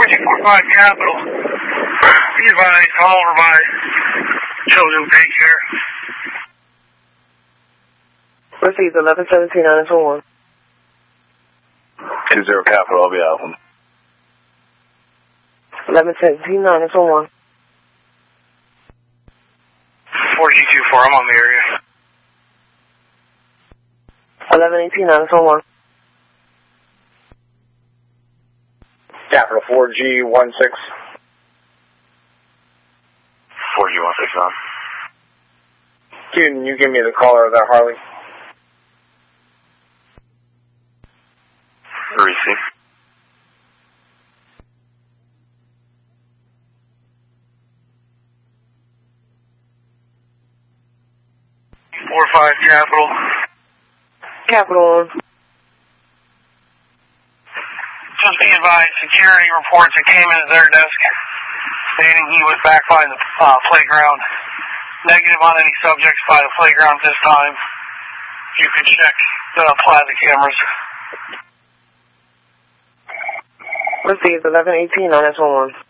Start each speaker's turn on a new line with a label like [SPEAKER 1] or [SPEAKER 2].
[SPEAKER 1] 4245 Capital. Be advised, call over by Children's Daycare.
[SPEAKER 2] Received 1117-941.
[SPEAKER 3] 20 Capital, I'll be out.
[SPEAKER 2] 1117-941.
[SPEAKER 1] 4224, I'm on the area.
[SPEAKER 2] 1118-941.
[SPEAKER 3] Capital 4G16. 4G16 on. Can you give me the caller of that Harley? Receive.
[SPEAKER 1] Five Capital.
[SPEAKER 2] Capital.
[SPEAKER 1] Just be advised, security reports that came into their desk stating he was back by the playground. Negative on any subjects by the playground this time. You can check the plaza cameras.
[SPEAKER 2] Received 1118-941.